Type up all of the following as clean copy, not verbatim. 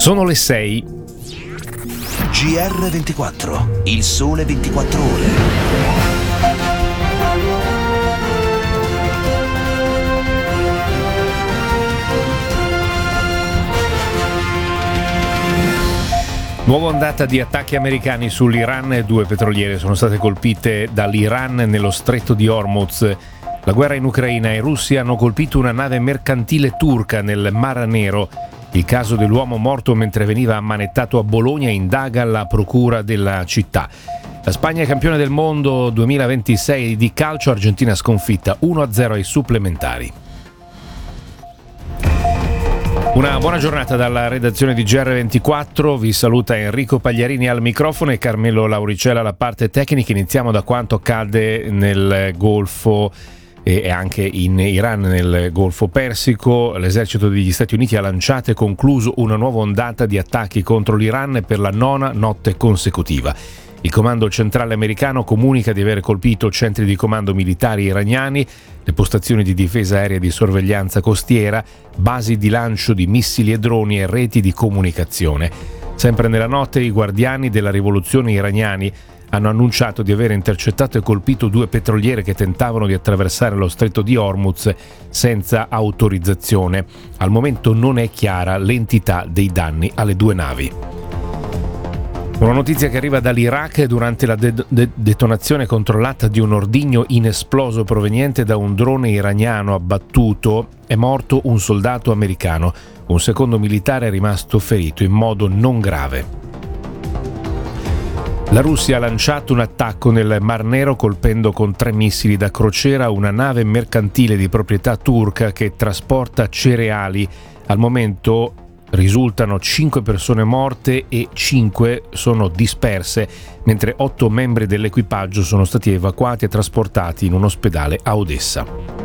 Sono le 6. GR24, il sole 24 ore. Nuova ondata di attacchi americani sull'Iran. 2 petroliere sono state colpite dall'Iran nello stretto di Hormuz. La guerra in Ucraina e Russia hanno colpito una nave mercantile turca nel Mar Nero. Il caso dell'uomo morto mentre veniva ammanettato a Bologna indaga la procura della città. La Spagna è campione del mondo 2026 di calcio, Argentina sconfitta 1-0 ai supplementari. Una buona giornata dalla redazione di GR24, vi saluta Enrico Pagliarini al microfono e Carmelo Lauricella alla parte tecnica. Iniziamo da quanto accade nel Golfo e anche in Iran, nel Golfo Persico. L'esercito degli Stati Uniti ha lanciato e concluso una nuova ondata di attacchi contro l'Iran per la 9ª notte consecutiva. Il comando centrale americano comunica di aver colpito centri di comando militari iraniani, le postazioni di difesa aerea e di sorveglianza costiera, basi di lancio di missili e droni e reti di comunicazione. Sempre nella notte i guardiani della rivoluzione iraniani hanno annunciato di aver intercettato e colpito 2 petroliere che tentavano di attraversare lo stretto di Hormuz senza autorizzazione. Al momento non è chiara l'entità dei danni alle 2 navi. Una notizia che arriva dall'Iraq: durante la detonazione controllata di un ordigno inesploso proveniente da un drone iraniano abbattuto è morto un soldato americano. Un secondo militare è rimasto ferito in modo non grave. La Russia ha lanciato un attacco nel Mar Nero colpendo con 3 missili da crociera una nave mercantile di proprietà turca che trasporta cereali. Al momento risultano 5 persone morte e 5 sono disperse, mentre 8 membri dell'equipaggio sono stati evacuati e trasportati in un ospedale a Odessa.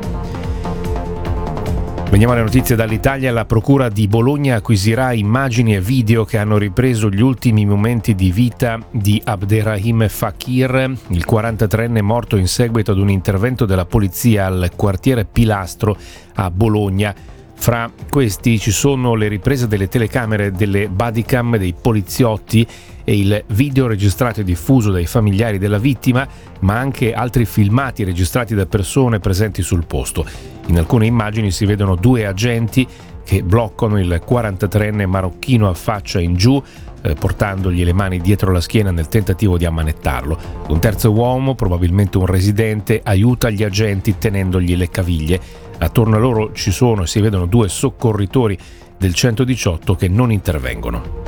Veniamo alle notizie dall'Italia. La procura di Bologna acquisirà immagini e video che hanno ripreso gli ultimi momenti di vita di Abderrahim Fakir, il 43enne morto in seguito ad un intervento della polizia al quartiere Pilastro a Bologna. Fra questi ci sono le riprese delle telecamere, delle bodycam dei poliziotti e il video registrato e diffuso dai familiari della vittima, ma anche altri filmati registrati da persone presenti sul posto. In alcune immagini si vedono 2 agenti che bloccano il 43enne marocchino a faccia in giù, portandogli le mani dietro la schiena nel tentativo di ammanettarlo. Un terzo uomo, probabilmente un residente, aiuta gli agenti tenendogli le caviglie. Attorno a loro ci sono e si vedono 2 soccorritori del 118 che non intervengono.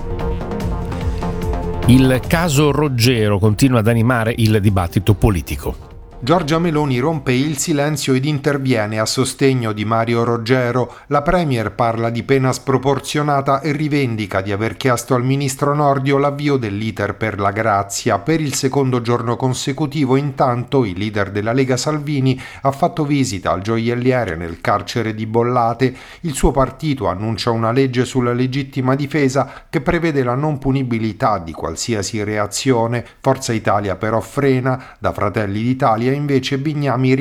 Il caso Roggero continua ad animare il dibattito politico. Giorgia Meloni rompe il silenzio ed interviene a sostegno di Mario Roggero. La premier parla di pena sproporzionata e rivendica di aver chiesto al ministro Nordio l'avvio dell'iter per la grazia. Per il secondo giorno consecutivo, intanto, il leader della Lega Salvini ha fatto visita al gioielliere nel carcere di Bollate. Il suo partito annuncia una legge sulla legittima difesa che prevede la non punibilità di qualsiasi reazione. Forza Italia però frena. Da Fratelli d'Italia invece Bignami